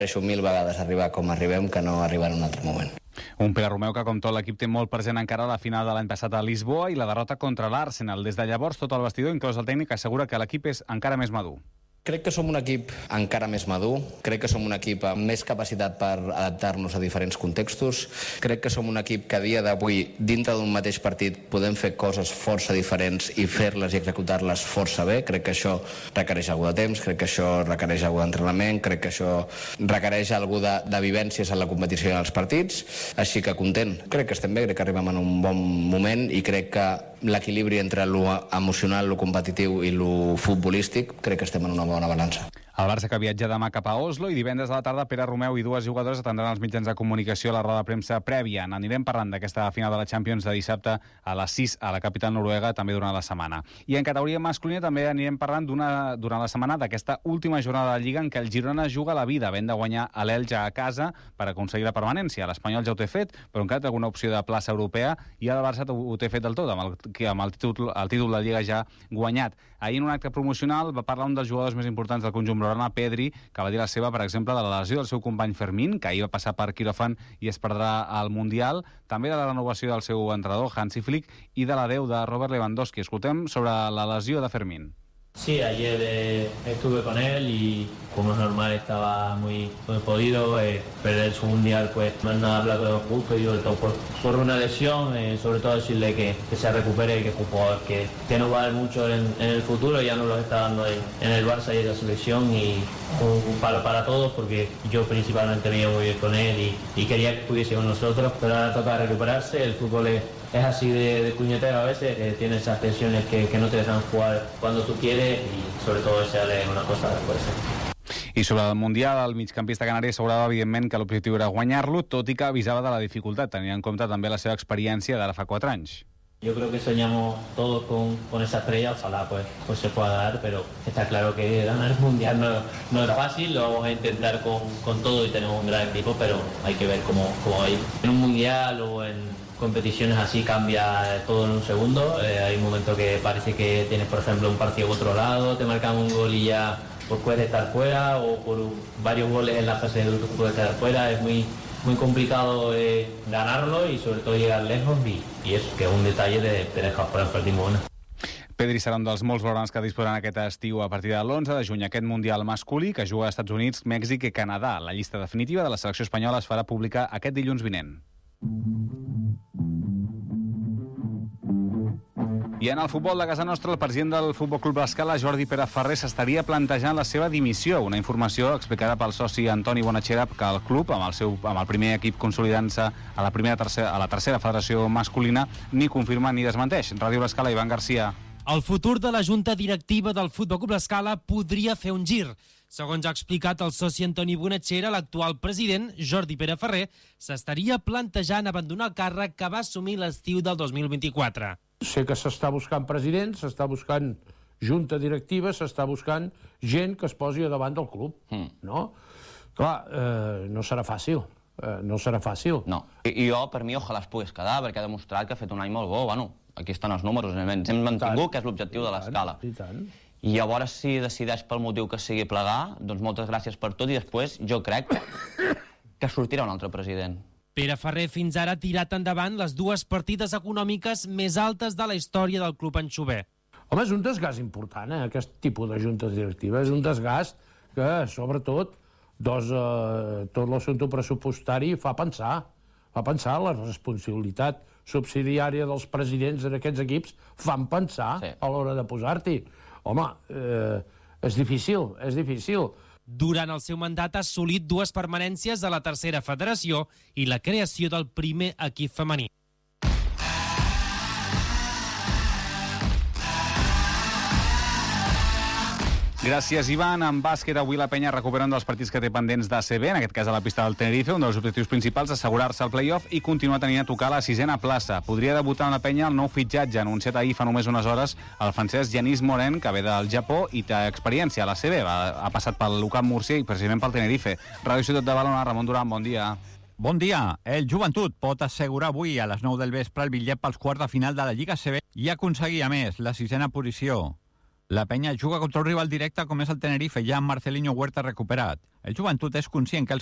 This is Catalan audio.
Prefereixo 1000 vegades arribar com arribem que no arribar en un altre moment. Un Pere Romeu que, com tot l'equip, té molt present encara la final de l'any passat a Lisboa i la derrota contra l'Arsenal. Des de llavors, tot el vestidor, inclòs el tècnic, assegura que l'equip és encara més madur. Crec que som un equip encara més madur, crec que som un equip amb més capacitat per adaptar-nos a diferents contextos, crec que som un equip que a dia d'avui, dintre d'un mateix partit, podem fer coses força diferents i fer-les i executar-les força bé. Crec que això requereix algú de temps, crec que això requereix algú d'entrenament, crec que això requereix algú de vivències en la competició i en els partits, així que content. Crec que estem bé, crec que arribem en un bon moment i crec que l'equilibri entre lo emocional, lo competitiu i lo futbolístic, crec que estem en una bona balança. El Barça que viatja demà cap a Oslo i divendres a la tarda Pere Romeu i dues jugadores atendran els mitjans de comunicació a la roda de premsa prèvia. N'anirem parlant d'aquesta final de la Champions de dissabte a les 6 a la capital noruega, també durant la setmana. I en categoria masculina també anirem parlant durant la setmana d'aquesta última jornada de Lliga en què el Girona juga la vida, havent de guanyar a l'Elche a casa per aconseguir la permanència. L'Espanyol ja ho té fet, però encara té alguna opció de plaça europea i el Barça ho té fet del tot, amb el títol de la Lliga ja guanyat. Ahir en un acte promocional va parlar un dels jugadors més importants del conjunt blaugrana, Pedri, que va dir la seva, per exemple, de la lesió del seu company Fermín, que ahir va passar per quiròfan i es perdrà al Mundial, també de la renovació del seu entrenador, Hansi Flick, i de l'adeu de Robert Lewandowski. Escoltem sobre la lesió de Fermín. Sí, ayer estuve con él y como es normal estaba muy podido. Perder su mundial pues no es nada plato justo y sobre todo por una lesión, sobre todo decirle que se recupere y que es un jugador que nos va a dar mucho en el futuro, ya nos lo está dando en el Barça y en la selección y para todos, porque yo principalmente me iba muy bien con él y quería que estuviese con nosotros, pero ahora toca recuperarse. El fútbol es así de puñetero a veces, tiene esas tensiones que no te dejan jugar cuando tú quieres y sobre todo desearle una cosa después. I sobre el Mundial, el migcampista canari assegurava, evidentment, que l'objectiu era guanyar-lo, tot i que avisava de la dificultat, tenint en compte també la seva experiència d'ara fa 4 anys. Yo creo que soñamos todos con esa estrella, ojalá pues se pueda dar, pero está claro que ganar el Mundial no es fácil, lo vamos a intentar con todo y tenemos un gran equipo, pero hay que ver cómo va a ir. En un Mundial o en competiciones así cambia todo en un segundo. Hay un momento que parece que tienes, por ejemplo, un partido controlado, te marcan un gol y ya pues puedes estar fuera, o por varios goles en la fase de grupos puedes estar fuera. Es muy complicado ganarlo y sobre todo llegar lejos y eso, que es un detalle de dejar fuera el último una. Pedri serà un dels molts blaugranes que disposaran aquest estiu a partir de l'11 de juny aquest Mundial masculí que juga als Estats Units, Mèxic i Canadà. La llista definitiva de la selecció espanyola es farà pública aquest dilluns vinent. I en el futbol de casa nostra, el president del Futbol Club L'Escala, Jordi Pere Ferrer, s'estaria plantejant la seva dimissió. Una informació explicada pel soci Antoni Bonachera, que el club, amb el primer equip consolidant-se a la tercera federació masculina, ni confirma ni desmenteix. Ràdio L'Escala, Ivan Garcia. El futur de la junta directiva del Futbol Club L'Escala podria fer un gir. Segons ha explicat el soci Antoni Bonachera, l'actual president, Jordi Pere Ferrer, s'estaria plantejant abandonar el càrrec que va assumir l'estiu del 2024. Sé que s'està buscant president, s'està buscant junta directiva, s'està buscant gent que es posi davant del club, no? Clar, no serà fàcil. No serà fàcil. No. I jo, per mi, ojalà es pogués quedar, perquè ha demostrat que ha fet un any molt bo. Bueno, aquí estan els números, ens hem mantingut, que és l'objectiu de l'Escala. I llavors, si decideix pel motiu que sigui plegar, doncs moltes gràcies per tot, i després jo crec que sortirà un altre president. Pere Ferrer fins ara ha tirat endavant les dues partides econòmiques més altes de la història del club anxover. Home, és un desgast important, aquest tipus de juntes directives. És un desgast que, sobretot, tot l'assumpte pressupostari fa pensar la responsabilitat subsidiària dels presidents en aquests equips, fan pensar a l'hora de posar-t'hi. Home, és difícil. Durant el seu mandat ha assolit 2 permanències a la tercera federació i la creació del primer equip femení. Gràcies, Ivan. En bàsquet, avui la penya recupera un dels partits que té pendents d'ACB, en aquest cas a la pista del Tenerife. Un dels objectius principals, assegurar-se al play-off i continuar tenint a tocar la 6a plaça. Podria debutar en la penya el nou fitxatge, anunciat ahir fa només unes hores, el francès Yanis Morin, que ve del Japó i té experiència a l'ACB. Ha passat pel l'UCAM Múrcia i precisament pel Tenerife. Ràdio Ciutat de Badalona, Ramon Duran, bon dia. Bon dia. El Joventut pot assegurar avui a les 9 del vespre el bitllet pels quarts de final de la Lliga ACB i aconseguir, a més, la 6a posició. La penya juga contra un rival directe com és el Tenerife, ja amb Marcelinho Huerta recuperat. El Joventut és conscient que els